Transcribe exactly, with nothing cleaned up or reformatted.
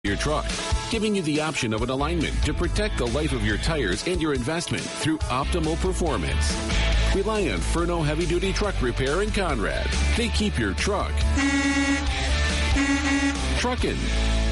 your truck, giving you the option of an alignment to protect the life of your tires and your investment through optimal performance. Rely on Furno Heavy Duty Truck Repair in Conrad. They keep your truck truckin'.